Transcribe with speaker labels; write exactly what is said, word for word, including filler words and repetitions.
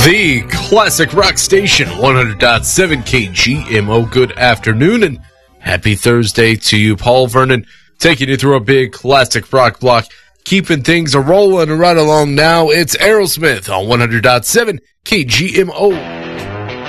Speaker 1: The Classic Rock Station, one hundred point seven K G M O. Good afternoon and happy Thursday to you. Paul Vernon taking you through a big classic rock block, keeping things a rolling right along now. It's Aerosmith on one hundred point seven K G M O.